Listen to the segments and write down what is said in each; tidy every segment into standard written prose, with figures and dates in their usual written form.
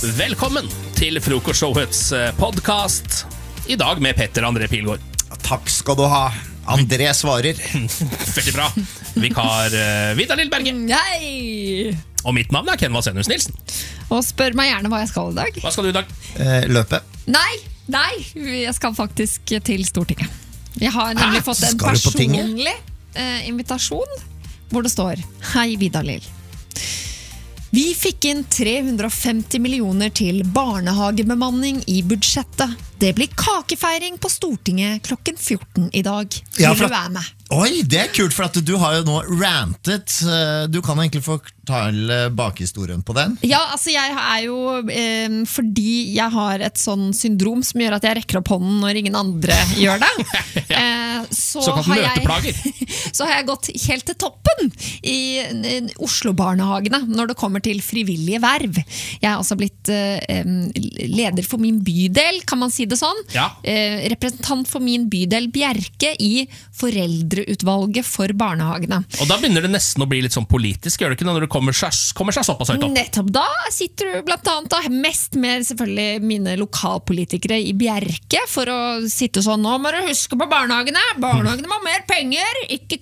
Velkommen til Frokostshowets podcast. I dag med Petter André Pilgaard. Takk skal du ha. André svarer. Veldig bra. Vikar Vidar Lillberg. Hei! Og mitt navn Ken Vasenius Nilsen. Og spør meg gjerne hva jeg skal i dag. Hva skal du i dag? Løpe. Nei, jeg skal faktisk til Stortinget. Jeg har nemlig fått en Skal du på tinget? personlig invitasjon hvor det står: Hei Vidar Lill. Vi fikk inn 350 millioner til barnehagebemanning i budsjettet. Det blir kakefeiring på Stortinget klokken 14 i dag. Ja, Vil for- du være med? Oi, det er kult, for at du har jo nå rantet. Du kan egentlig fortelle bakhistorien på den. Ja, altså jeg er jo fordi jeg har et sånn syndrom som gjør at jeg rekker opp hånden når ingen andre gjør det. Såkalt møteplager. Så har jeg gått helt til toppen i Oslo-barnehagene når det kommer til frivillige verv. Jeg har altså blitt leder for min bydel, kan man si det sånn. Ja. Representant for min bydel Bjerke i foreldreutvalget for barnehagene. Og da begynner det nesten å bli litt sånn politisk, gjør det ikke når du kommer seg såpass høyt opp? Nettopp da sitter du blant annet da, mest med selvfølgelig mine lokalpolitikere i Bjerke for å sitte sånn: nå må du huske på barnehagene må ha mer penger, ikke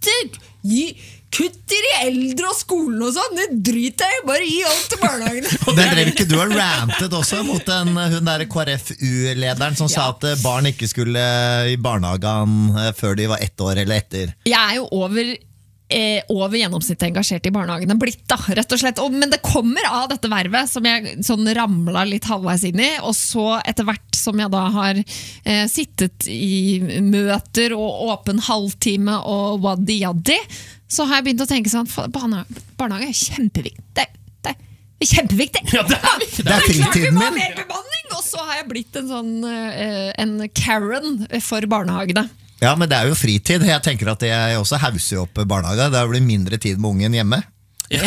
kutt i de eldre og skolen og sånn, det driter jeg, bare gi alt til barnehagene. Den drev ikke du og rantet også mot hun der KrFU-lederen som sa at barn ikke skulle i barnehagen før de var 1 år eller etter? Jeg er jo over gjennomsnittet engasjert i barnehagene blitt da, rett og slett. Men det kommer av dette vervet som jeg sånn ramlet litt halvveis inn i, og så etter hvert som jeg da har sittet i møter og åpen halvtime og waddi-jaddi, så har jeg begynt å tenke sånn: barnehage er kjempeviktig. Det er kjempeviktig. Ja, det er viktig. Det er fritiden Vi må ha min. mer bemanning. Og så har jeg blitt en sånn en Karen for barnehagene. Ja, men det er jo fritid. Jeg tenker at jeg også hauser opp barnehage. Det blir mindre tid med ungen hjemme. Ja.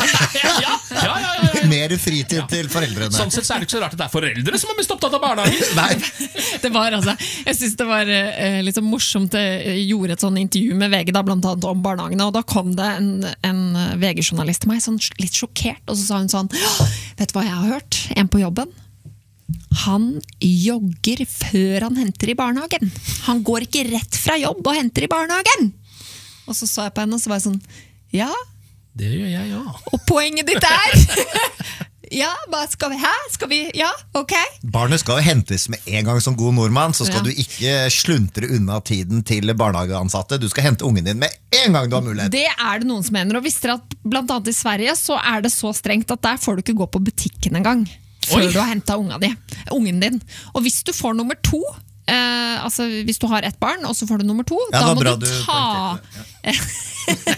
Mer fritid til foreldrene. Sånn sett så er det ikke så rart at det er foreldre som er mest opptatt av barnehagen. Nei. Det var altså, jeg synes det var litt så morsomt. Jeg gjorde et sånn intervju med VG da, blant annet om barnehagene, og da kom det en VG-journalist til meg sånn litt sjokkert, og så sa hun sånn: vet du hva jeg har hørt? En på jobben, han jogger før han henter i barnehagen. Han går ikke rett fra jobb og henter i barnehagen. Og så jeg på henne, og så var jeg sånn: ja, Det gjør jeg, ja. og poenget ditt er ja, hva skal vi, ja, ok. Barnet skal jo hentes med en gang som god nordmann, så skal Ja. du ikke sluntre unna tiden til barnehageansatte. Du skal hente ungen din med en gang du har mulighet. Det er det noen som mener, og visste dere at blant annet i Sverige så er det så strengt at der får du ikke gå på butikken en gang før Oi. du har hentet ungen din. Og hvis du får nummer 2, altså hvis du har ett barn og så får du nummer 2, Ja, da det var må bra du poengterte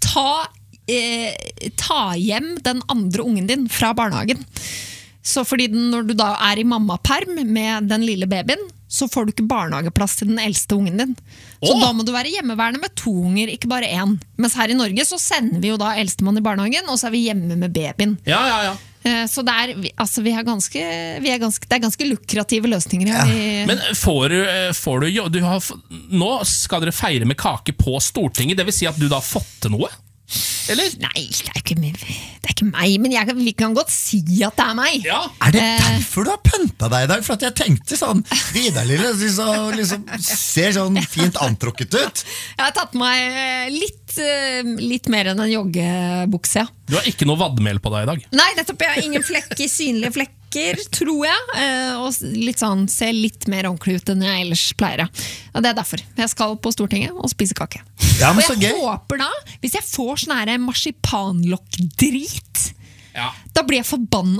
ta hjem den andre ungen din fra barnehagen. Så fordi når du da er i mammaperm med den lille babyen, så får du ikke barnehageplass til den eldste ungen din. Så Åh! da må du være hjemmeværende med 2 unger, ikke bare 1. Mens her i Norge så sender vi jo da eldstemann i barnehagen, og så er vi hjemme med babyen. Ja. Så det er, altså det er ganske lukrative løsninger her. Men får du nå skal dere feire med kake på Stortinget, det vil si at du da har fått til noe? Eller? Nei, det er ikke meg, men vi kan godt si at det er meg. Ja. Er det derfor du har pynta deg i dag? For at jeg tenkte sånn Vidar Lille liksom ser sånn fint antrukket ut. Jeg har tatt meg litt mer enn en joggebukse, ja. Du har ikke noe vadmel på deg i dag. Nei, nettopp, jeg har ingen synlige flekker, tror jeg. Og litt sånn, ser litt mer ordentlig ut enn jeg ellers pleier. Og det er derfor. Jeg skal på Stortinget og spise kake. Ja, men Og så jeg gøy. håper da, hvis jeg får sånn her marsipanlokk-drit, Ja. da blir jeg forbanna.